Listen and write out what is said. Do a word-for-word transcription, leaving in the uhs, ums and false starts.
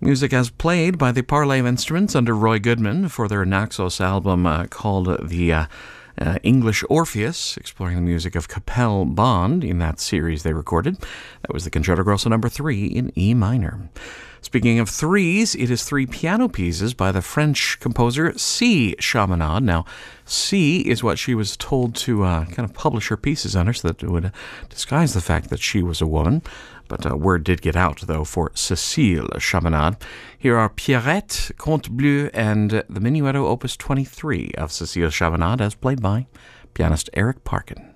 Music as played by the Parley of Instruments under Roy Goodman for their Naxos album uh, called the uh, uh, English Orpheus, exploring the music of Capelle Bond in that series they recorded. That was the Concerto Grosso number three in E minor. Speaking of threes, it is three piano pieces by the French composer C. Chaminade. Now, C is what she was told to uh, kind of publish her pieces under, so that it would disguise the fact that she was a woman. But uh, word did get out, though, for Cécile Chaminade. Here are Pierrette, Conte Bleu, and the Minuetto Opus twenty-three of Cécile Chaminade, as played by pianist Eric Parkin.